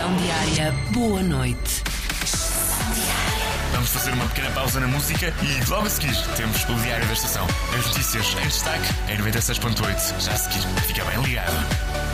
Estação Diária, boa noite. Vamos fazer uma pequena pausa na música e logo a seguir temos o Diário da Estação. As notícias em destaque em 96.8. Já a seguir, fica bem ligado.